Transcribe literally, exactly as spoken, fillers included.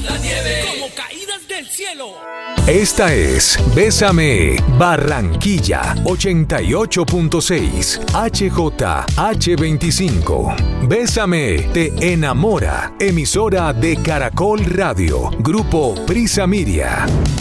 la nieve, como caídas del cielo. Esta es Bésame Barranquilla ochenta y ocho punto seis H J H veinticinco. Bésame te enamora. Emisora de Caracol Radio. Grupo Prisa Media.